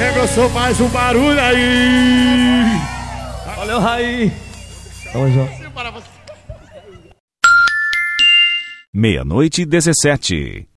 Emerson, mais um barulho aí. Valeu, Raí. Tamo junto. 00:17.